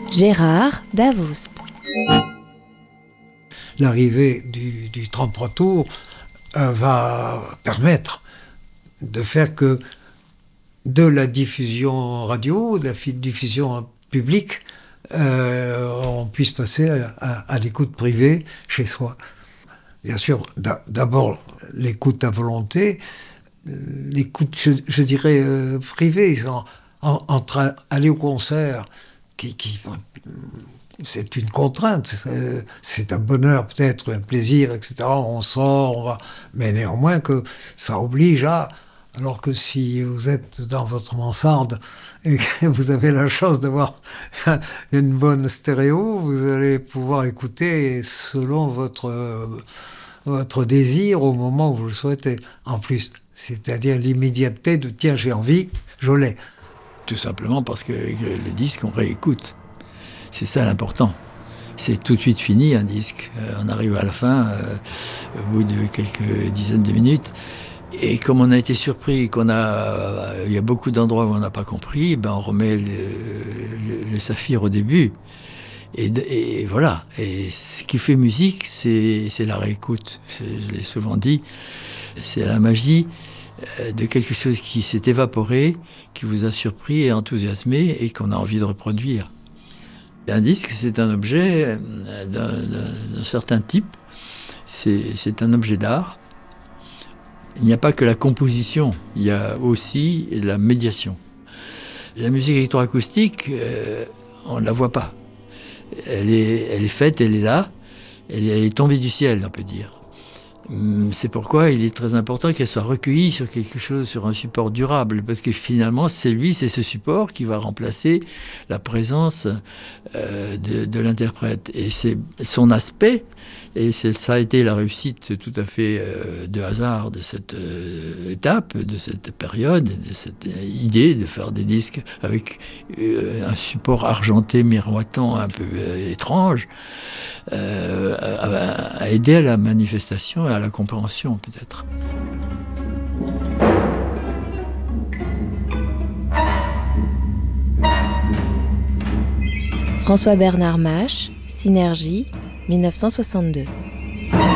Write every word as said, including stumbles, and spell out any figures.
Gérard Davoust. L'arrivée du, du trente-trois tours euh, va permettre de faire que de la diffusion radio, de la diffusion publique, euh, on puisse passer à, à, à l'écoute privée chez soi. Bien sûr, d'abord l'écoute à volonté, l'écoute, je, je dirais, euh, privée, en, en, entre aller au concert, qui, qui, c'est une contrainte, c'est, c'est un bonheur peut-être, un plaisir, et cetera. On sort, on va, mais néanmoins que ça oblige à... Alors que si vous êtes dans votre mansarde et que vous avez la chance d'avoir une bonne stéréo, vous allez pouvoir écouter selon votre, votre désir au moment où vous le souhaitez. En plus, c'est-à-dire l'immédiateté de « tiens, j'ai envie, je l'ai ». Tout simplement parce que le disque, on réécoute. C'est ça l'important. C'est tout de suite fini, un disque. Euh, on arrive à la fin, euh, au bout de quelques dizaines de minutes. Et comme on a été surpris, qu'on a, il y a beaucoup d'endroits où on n'a pas compris, ben on remet le, le, le saphir au début. Et, et voilà. Et ce qui fait musique, c'est, c'est la réécoute. Je, je l'ai souvent dit. C'est la magie de quelque chose qui s'est évaporé, qui vous a surpris et enthousiasmé et qu'on a envie de reproduire. Un disque, c'est un objet d'un, d'un certain type. C'est, c'est un objet d'art. Il n'y a pas que la composition, il y a aussi la médiation. La musique électroacoustique, euh, on ne la voit pas. Elle est, elle est faite, elle est là, elle est, elle est tombée du ciel, on peut dire. C'est pourquoi il est très important qu'elle soit recueillie sur quelque chose, sur un support durable, parce que finalement, c'est lui, c'est ce support qui va remplacer la présence euh, de, de l'interprète. Et c'est son aspect, et c'est, ça a été la réussite tout à fait euh, de hasard de cette euh, étape, de cette période, de cette idée de faire des disques avec euh, un support argenté, miroitant, un peu euh, étrange, euh, a, a aidé à la manifestation, à la compréhension peut-être. François Bernard Mache, Synergie, mille neuf cent soixante-deux.